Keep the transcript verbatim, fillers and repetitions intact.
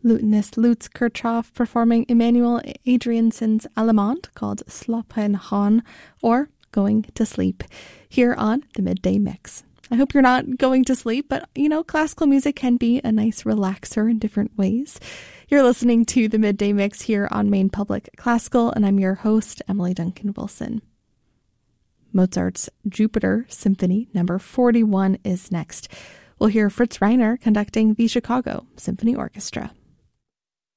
lutenist Lutz Kirchhoff performing Emanuel Adrianson's Allemande called Slapen gaan, or Going to Sleep, here on the Midday Mix. I hope you're not going to sleep, but, you know, classical music can be a nice relaxer in different ways. You're listening to the Midday Mix here on Maine Public Classical, and I'm your host, Emily Duncan Wilson. Mozart's Jupiter Symphony number forty-one is next. We'll hear Fritz Reiner conducting the Chicago Symphony Orchestra.